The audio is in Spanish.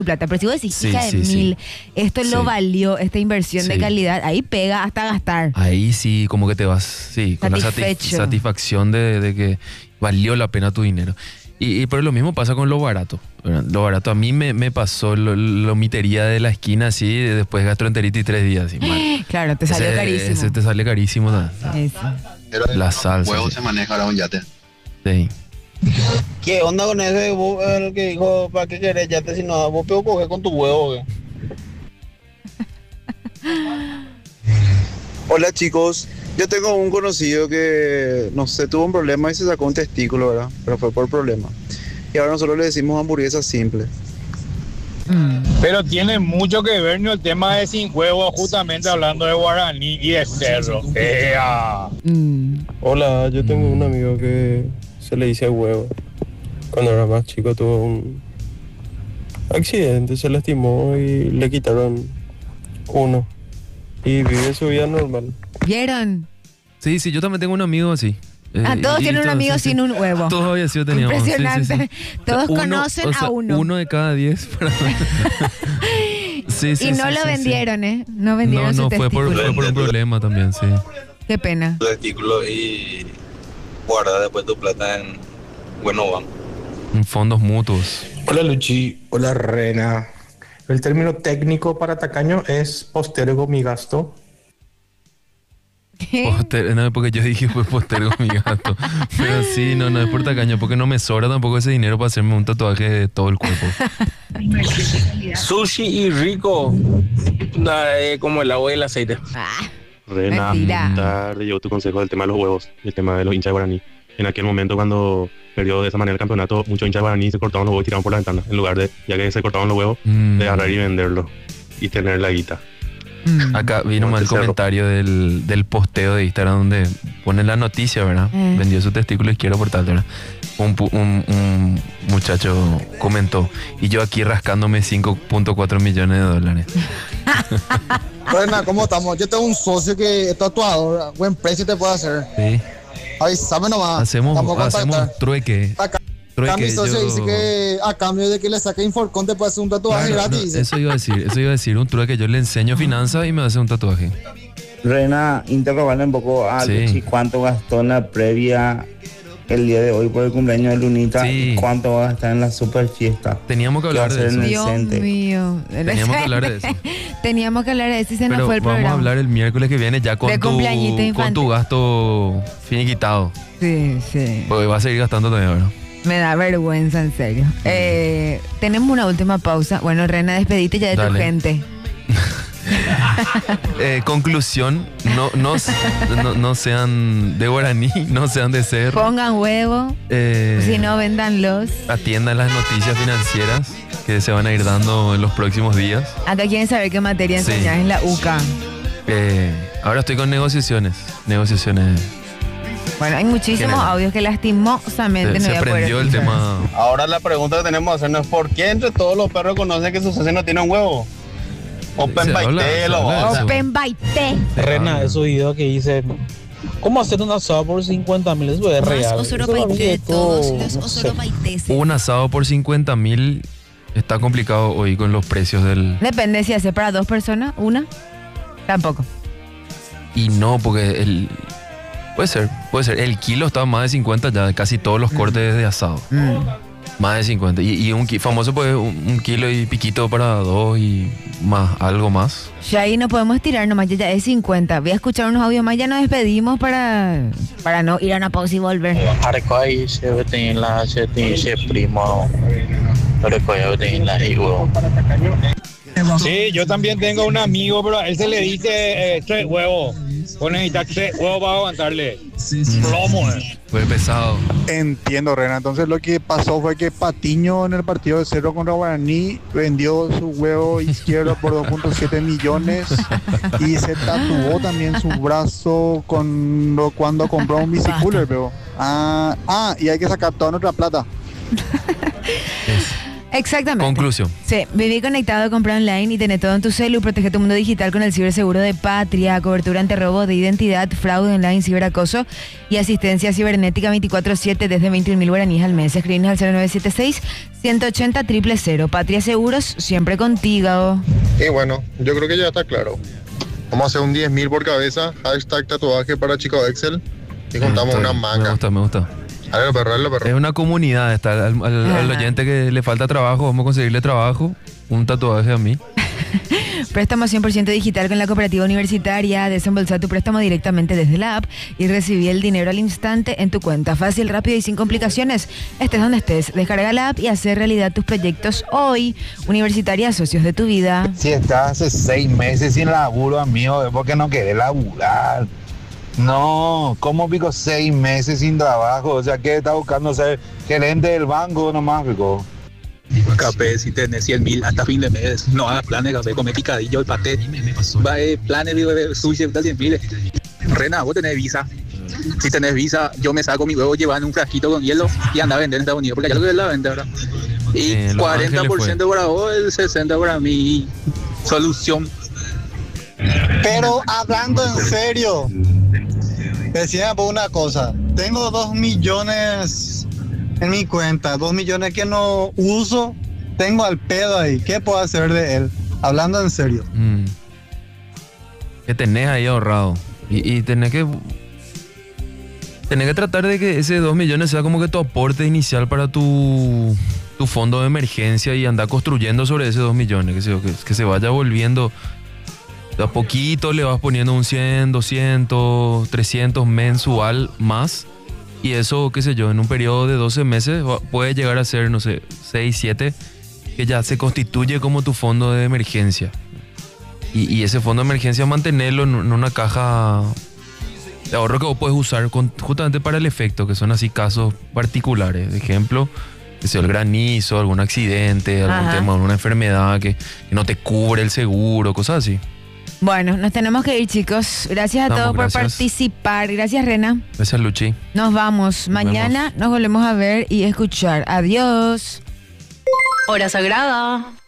plata. Pero si vos decís, Sí, hija de sí, sí. mil, esto Sí. lo valió, esta inversión de Sí. calidad, ahí pega hasta gastar. Ahí sí, como que te vas, sí, con la Satisfecho. satisfacción de que valió la pena tu dinero. Pero lo mismo pasa con lo barato, ¿verdad? Lo barato a mí me pasó lo mitería de la esquina así, después gastroenteritis 3 días. Así, mal. Claro, te salió carísimo. Ese te sale carísimo. ¿No? Eso. Pero La salsa. huevo Sí. se maneja ahora un yate. Sí. ¿Qué onda con ese vos, el que dijo, ¿para qué querés yate si no? Vos puedo coger con tu huevo, ¿qué? Hola chicos, yo tengo un conocido que, no sé, tuvo un problema y se sacó un testículo, ¿verdad? Pero fue por problema. Y ahora nosotros le decimos hamburguesa simple. Pero tiene mucho que ver, ¿no? El tema de sin huevo, justamente hablando de guaraní y de cerro. ¡Ea! Hola, yo tengo un amigo que se le dice huevo. Cuando era más chico tuvo un accidente, se lastimó y le quitaron uno. Y vive su vida normal. ¿Vieron? Sí, sí, yo también tengo un amigo así. Todos tienen un amigo sin un huevo. Todos había sido teníamos. Impresionante. Sí. Todos Uno, conocen o sea, a uno. Uno de cada 10. Sí, sí, Y no sí, lo sí, vendieron, ¿eh? No sí. vendieron su No, fue por testículo. un problema también, sí. Qué pena. Testículo y guarda después tu plata en Bueno Banco. En fondos mutuos. Hola Luchi, hola Rena. El término técnico para tacaño es postergo mi gasto. No, porque yo dije pues postergo mi gasto. Pero sí, no es por tacaño, porque no me sobra tampoco ese dinero para hacerme un tatuaje de todo el cuerpo. Sushi y rico, como el agua y el aceite. Rena, Mentira. tarde llevo tu consejo del tema de los huevos y el tema de los hinchas de guaraní. En aquel momento cuando perdió de esa manera el campeonato, muchos hinchas de guaraní se cortaban los huevos y tiraban por la ventana. En lugar de, ya que se cortaban los huevos, de agarrar y venderlos y tener la guita. Acá vino Como mal el este cerro. comentario del posteo de Instagram donde ponen la noticia, ¿verdad? Vendió su testículo izquierdo por tal, ¿verdad? Un muchacho comentó, y yo aquí rascándome 5.4 millones de dólares. Rena, ¿cómo estamos? Yo tengo un socio que es tatuador, buen precio te puede hacer. Sí. Avísame nomás. Hacemos Estamos a contactar. trueque. Acá mi socio dice que a cambio de que le saque Inforcon te puede hacer un tatuaje Claro, gratis. no, dice. eso iba a decir, un trueque. Yo le enseño finanzas y me hace un tatuaje. Rena, interrogarle un poco a Sí. Luchi cuánto gastó en la previa el día de hoy por el cumpleaños de Lunita Sí. y cuánto va a gastar en la super fiesta. Teníamos que ¿Qué va a hablar de hacer en eso. el Dios Cente? mío. Teníamos que hablar de eso. Teníamos que hablar de eso y se nos Pero fue el vamos programa. a hablar el miércoles que viene ya De con cumpleañito con infantil. tu gasto finiquitado. Sí, sí. Porque va a seguir gastando todavía ahora. Me da vergüenza, en serio. Tenemos una última pausa. Bueno, Rena, despedite ya de tu Dale. gente. Conclusión, no sean de guaraní, no sean de ser. Pongan huevo. Si no, véndanlos. Atiendan las noticias financieras que se van a ir dando en los próximos días. Acá quieren saber qué materia Sí. enseñás en la UCA. Ahora estoy con negociaciones. Bueno, hay muchísimos General. audios que lastimosamente no Se voy a poder prendió el escuchar. tema. Ahora la pregunta que tenemos que hacernos es ¿por qué entre todos los perros conocen que su socio no tiene un huevo? Open Se by habla de eso. Open by T. Rena, esos videos que dicen ¿cómo hacer un asado por 50.000? Eso es real. Eso para mí es todo, no sé. Un asado por 50.000 está complicado hoy con los precios del. Depende si hace para 2 personas, una. Tampoco. Y no, porque puede ser. El kilo está más de 50 ya, de casi todos los cortes de asado. Más de 50. Y famoso pues un kilo y piquito para 2 y algo más. Ya ahí no podemos tirar nomás, ya es 50. Voy a escuchar unos audios más, ya nos despedimos para no ir a una pausa y volver. Arcoy se tiene la se primo. Arcoy tiene la higo. Sí, yo también tengo un amigo, pero a él se le dice 3 huevos. Vos necesitas 3 huevos para aguantarle. Plomo, Fue pesado. Entiendo, Rena. Entonces lo que pasó fue que Patiño en el partido de Cerro contra Guaraní vendió su huevo izquierdo por 2.7 millones y se tatuó también su brazo cuando compró un bicicooler, pero y hay que sacar toda nuestra plata. Exactamente. Conclusión. Sí, viví conectado, compra online y tener todo en tu celu. Protege tu mundo digital con el ciberseguro de Patria. Cobertura ante robo de identidad, fraude online, ciberacoso y asistencia cibernética 24/7 desde 21.000 guaraníes al mes. Escribinos al 0976-180-000. Patria Seguros, siempre contigo. Y bueno, yo creo que ya está claro. Vamos a hacer un 10.000 por cabeza, hashtag tatuaje para Chico Excel y juntamos una manga. Me gusta. Dale, perro. Es una comunidad, está al oyente que le falta trabajo, vamos a conseguirle trabajo, un tatuaje a mí. Préstamo 100% digital con la cooperativa universitaria. Desembolsa tu préstamo directamente desde la app y recibí el dinero al instante en tu cuenta. Fácil, rápido y sin complicaciones. Estés donde estés. Descarga la app y hacer realidad tus proyectos hoy. Universitaria, socios de tu vida. Si estás hace 6 meses sin laburo, amigo, es porque no querés laburar. No, ¿cómo pico 6 meses sin trabajo? O sea, ¿qué está buscando ser gerente del banco nomás, pico? Capé, si tenés 100.000 hasta fin de mes, no hagas planes, capé, come picadillo, el paté, va planes, sushi, 100.000. Rena, vos tenés visa. Si tenés visa, yo me saco mi huevo, llevar en un frasquito con hielo y anda a vender en Estados Unidos, porque ya lo que es la venta, ¿verdad? Y 40% para vos, el 60% para mi solución. Pero hablando en serio, decía por una cosa, tengo 2 millones en mi cuenta, 2 millones que no uso, tengo al pedo ahí, ¿qué puedo hacer de él? Hablando en serio. Que tenés ahí ahorrado y tenés que tratar de que ese 2 millones sea como que tu aporte inicial para tu fondo de emergencia y andar construyendo sobre ese 2 millones, que se vaya volviendo. De a poquito le vas poniendo un 100, 200, 300 mensual más. Y eso, qué sé yo, en un periodo de 12 meses puede llegar a ser, no sé, 6, 7, que ya se constituye como tu fondo de emergencia. Y ese fondo de emergencia mantenerlo en una caja de ahorro que vos puedes usar justamente para el efecto, que son así casos particulares. De ejemplo, que sea el granizo, algún accidente, algún tema, alguna enfermedad que no te cubre el seguro, cosas así. Bueno, nos tenemos que ir, chicos. Gracias a todos por participar. Gracias, Rena. Gracias, Luchi. Nos vamos. Mañana nos volvemos a ver y escuchar. Adiós. Hora Sagrada.